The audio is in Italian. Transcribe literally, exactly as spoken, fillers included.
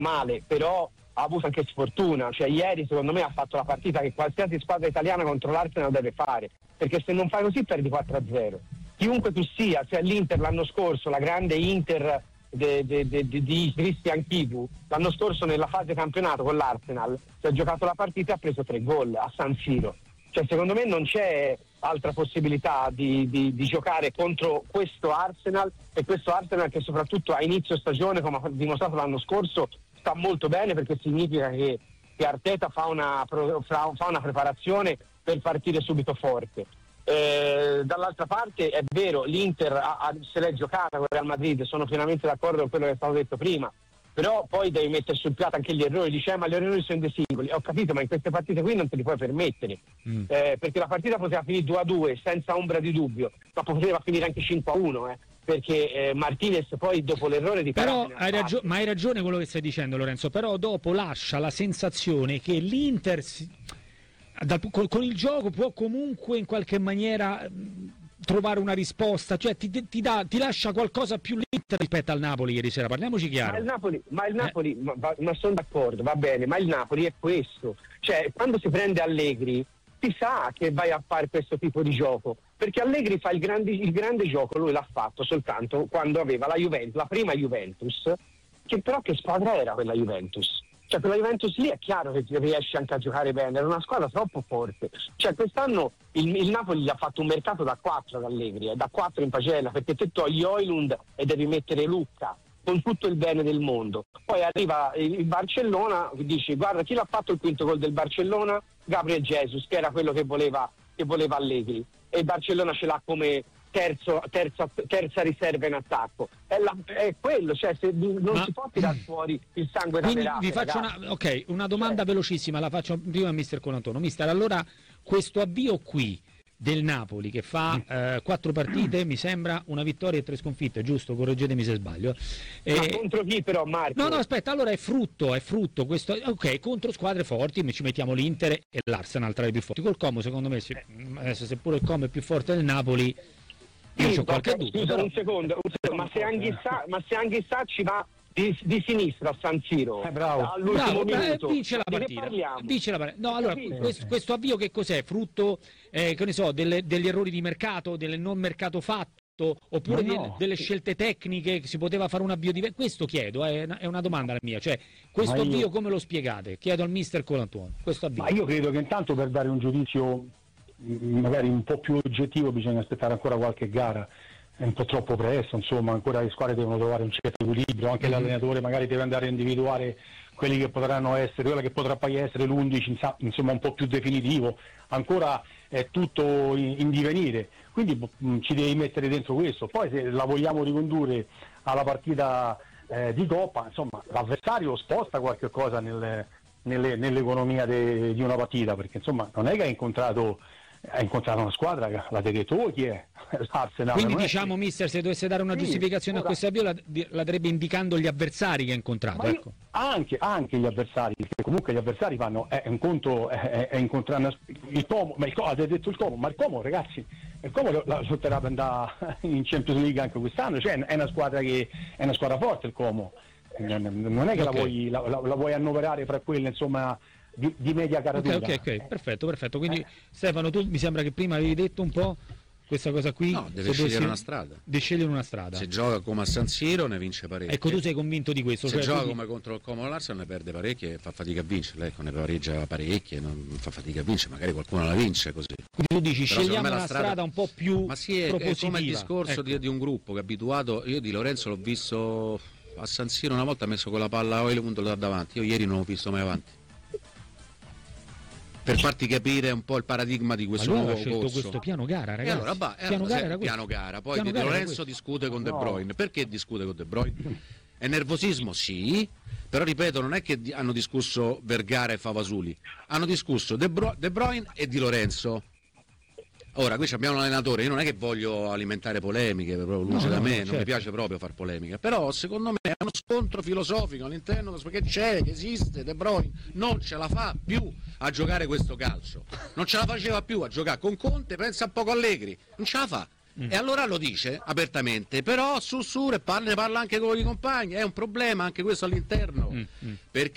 male, però ha avuto anche sfortuna, cioè ieri secondo me ha fatto la partita che qualsiasi squadra italiana contro l'Arsenal deve fare, perché se non fai così perdi quattro a zero. Chiunque tu sia, cioè l'Inter l'anno scorso, la grande Inter de, de, de, de, di Christian Chivu, l'anno scorso nella fase campionato con l'Arsenal si è giocato la partita e ha preso tre gol a San Siro. Cioè secondo me non c'è altra possibilità di, di, di giocare contro questo Arsenal, e questo Arsenal che soprattutto a inizio stagione, come ha dimostrato l'anno scorso, sta molto bene, perché significa che, che Arteta fa una, fa una preparazione per partire subito forte. Eh, dall'altra parte è vero, l'Inter ha, ha, se l'è giocata con Real Madrid, sono pienamente d'accordo con quello che è stato detto prima, però poi devi mettere sul piatto anche gli errori. Dice, ma gli errori sono dei singoli, ho capito, ma in queste partite qui non te li puoi permettere, mm. eh, perché la partita poteva finire due a due senza ombra di dubbio, ma poteva finire anche cinque a uno, eh. perché eh, Martinez poi dopo l'errore di però hai ragio- ma hai ragione quello che stai dicendo, Lorenzo, però dopo lascia la sensazione che l'Inter si, dal, con, con il gioco può comunque in qualche maniera mh, trovare una risposta, cioè ti, ti, dà, ti lascia qualcosa più l'Inter rispetto al Napoli ieri sera, parliamoci chiaro. Ma il Napoli, ma, il Napoli eh. ma, ma sono d'accordo, va bene, ma il Napoli è questo, cioè quando si prende Allegri si sa che vai a fare questo tipo di gioco, perché Allegri fa il grande, il grande gioco, lui l'ha fatto soltanto quando aveva la Juventus, la prima Juventus, che però che squadra era quella Juventus? Cioè quella Juventus lì è chiaro che riesce anche a giocare bene, era una squadra troppo forte. Cioè quest'anno il, il Napoli gli ha fatto un mercato da quattro ad Allegri, eh, da quattro in pagella, perché te togli Højlund e devi mettere Lucca, con tutto il bene del mondo. Poi arriva il Barcellona, dici guarda chi l'ha fatto il quinto gol del Barcellona? Gabriel Jesus, che era quello che voleva, che voleva Allegri, e il Barcellona ce l'ha come terzo, terza, terza riserva in attacco. È, la, è quello, cioè se non Ma... si può tirare fuori il sangue da Quindi verate, vi faccio ragazzi. una, ok, una domanda cioè... velocissima, la faccio prima a mister Colantuono. Mister, allora questo avvio qui del Napoli che fa eh, quattro partite, mi sembra, una vittoria e tre sconfitte, giusto? Correggetemi se sbaglio. Eh, Ma contro chi però, Marco? No, no, aspetta, allora è frutto, è frutto questo, ok, contro squadre forti, ci mettiamo l'Inter e l'Arsenal tra le più forti. Col Como, secondo me, se, adesso seppure il Como è più forte del Napoli, io sì, ho qualche dubbio. Scusa, però... un secondo, un secondo, ma se Anghissà, ma se Anghissà ci va di, di sinistra a San Siro, eh, bravo, all'ultimo bravo, minuto, eh, vince la partita, vince la partita. No, allora, questo, questo avvio che cos'è? Frutto, eh, che ne so, delle, degli errori di mercato, del non mercato fatto, oppure no. de, delle scelte tecniche, che si poteva fare un avvio diverso? Questo chiedo, è una, è una domanda la mia, cioè questo io... avvio come lo spiegate? Chiedo al mister Colantuono, questo avvio. Ma io credo che intanto per dare un giudizio magari un po' più oggettivo bisogna aspettare ancora qualche gara, è un po' troppo presto, insomma, ancora le squadre devono trovare un certo equilibrio, anche mm-hmm. l'allenatore magari deve andare a individuare quelli che potranno essere, quella che potrà poi essere l'undici, insomma un po' più definitivo, ancora è tutto in, in divenire, quindi mh, ci devi mettere dentro questo. Poi se la vogliamo ricondurre alla partita eh, di Coppa, insomma l'avversario sposta qualche cosa nel, nelle, nell'economia de, di una partita, perché insomma non è che ha incontrato ha incontrato una squadra, l'avete detto voi chi è? L'Arsenal. Quindi diciamo, che... mister, se dovesse dare una sì, giustificazione ora... a questo avvio la, la darebbe indicando gli avversari che ha incontrato. Ecco. Io, anche, anche gli avversari, perché comunque gli avversari fanno è un conto è, è incontrare il Como, ma il Como, avete detto il Como, ma il Como ragazzi, il Como la lotterà per andare in Champions League anche quest'anno, cioè è una squadra che è una squadra forte il Como, non è che okay. la, vuoi, la, la, la vuoi annoverare fra quelle insomma Di, di media caratura. Ok, ok, ok, perfetto, perfetto. Quindi eh. Stefano, tu mi sembra che prima avevi detto un po' questa cosa qui. No, deve scegliere dovessi... una strada. Deve scegliere una strada. Se gioca come a San Siro ne vince parecchio. Ecco, tu sei convinto di questo. Se cioè, gioca quindi... come contro il Como l'Arsenal ne perde parecchie e fa fatica a vincere. Ecco, ne pareggia parecchie, non fa fatica a vincere, magari qualcuno la vince così. Quindi tu dici però scegliamo una strada... strada un po' più Ma sì, è, è come il discorso ecco. di, di un gruppo che è abituato. Io di Lorenzo l'ho visto a San Siro una volta, ha messo quella palla a Højlund da davanti. Io ieri non l'ho visto mai avanti. Per farti capire un po' il paradigma di questo allora nuovo ha scelto corso. questo piano gara, ragazzi. E allora, bah, piano, allora, gara, era piano gara, poi piano Di gara Lorenzo discute con no. De Bruyne. Perché discute con De Bruyne? È nervosismo? Sì, però ripeto, non è che hanno discusso Vergara e Favasuli, hanno discusso De, Bru- De Bruyne e Di Lorenzo. Ora, qui abbiamo un allenatore, io non è che voglio alimentare polemiche, proprio luce no, da me, no, non certo. mi piace proprio far polemiche, però secondo me è uno scontro filosofico all'interno, perché c'è, che esiste, De Bruyne non ce la fa più a giocare questo calcio, non ce la faceva più a giocare con Conte, pensa un poco Allegri, non ce la fa, Mm. E allora lo dice apertamente, però su su ne parla, ne parla anche con i compagni, è un problema anche questo all'interno, mm. Mm. perché